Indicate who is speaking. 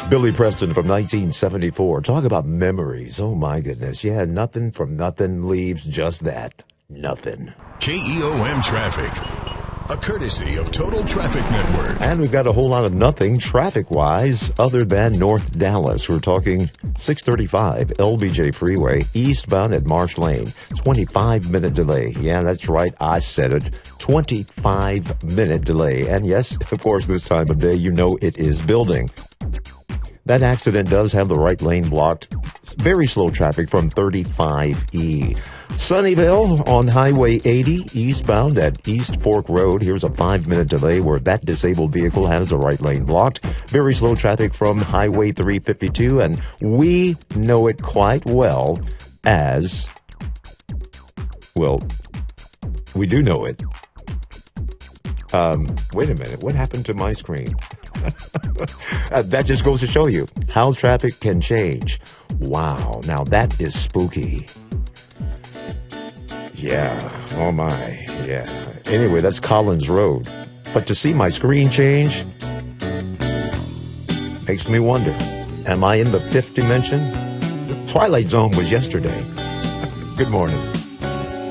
Speaker 1: Billy Preston from 1974. Talk about memories. Oh, my goodness. Yeah, nothing from nothing leaves just that. Nothing.
Speaker 2: KEOM Traffic, a courtesy of Total Traffic Network.
Speaker 1: And we've got a whole lot of nothing traffic-wise other than North Dallas. We're talking 635 LBJ Freeway, eastbound at Marsh Lane. 25-minute delay. Yeah, that's right. I said it. 25-minute delay. And yes, of course, this time of day, you know it is building. That accident does have the right lane blocked. Very slow traffic from 35E. Sunnyvale on Highway 80 eastbound at East Fork Road. Here's a 5-minute delay where that disabled vehicle has the right lane blocked. Very slow traffic from Highway 352, and we know it quite well as, well, we do know it. Wait a minute. What happened to my screen? That just goes to show you how traffic can change. Wow. Now that is spooky. Yeah. Oh my. Yeah. Anyway, that's Collins Road. But to see my screen change makes me wonder, am I in the fifth dimension? The Twilight Zone was yesterday. Good morning.